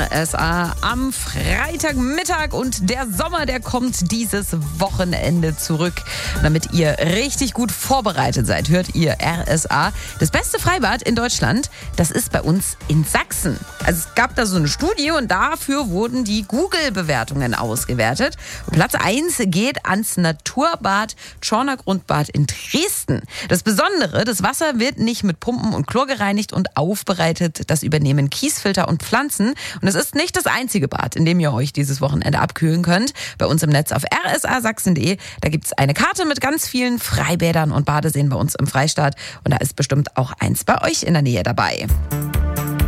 RSA am Freitagmittag und der Sommer, der kommt dieses Wochenende zurück. Damit ihr richtig gut vorbereitet seid, hört ihr RSA. Das beste Freibad in Deutschland, das ist bei uns in Sachsen. Also es gab da so eine Studie und dafür wurden die Google-Bewertungen ausgewertet. Und Platz 1 geht ans Naturbad Tschorner Grundbad in Dresden. Das Besondere, das Wasser wird nicht mit Pumpen und Chlor gereinigt und aufbereitet. Das übernehmen Kiesfilter und Pflanzen. Und es ist nicht das einzige Bad, in dem ihr euch dieses Wochenende abkühlen könnt. Bei uns im Netz auf rsasachsen.de, da gibt es eine Karte mit ganz vielen Freibädern und Badeseen bei uns im Freistaat. Und da ist bestimmt auch eins bei euch in der Nähe dabei.